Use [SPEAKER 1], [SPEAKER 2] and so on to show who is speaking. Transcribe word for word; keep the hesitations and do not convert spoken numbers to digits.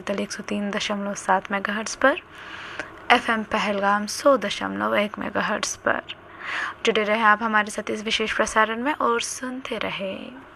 [SPEAKER 1] बोतल एक सौ तीन दशमलव सात मेगाहर्ट्ज़ पर, एफएम पहलगाम सौ दशमलव एक मेगाहर्ट्ज़ पर। जुड़े रहे आप हमारे साथ इस विशेष प्रसारण में और सुनते रहे।